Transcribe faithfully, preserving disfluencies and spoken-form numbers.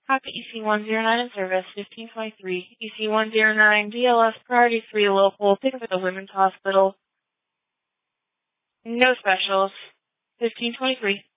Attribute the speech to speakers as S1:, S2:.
S1: Pocket E C one zero nine in service, fifteen twenty-three. E C one zero nine D L S priority three local, pick up at the Women's Hospital. No specials, fifteen twenty-three.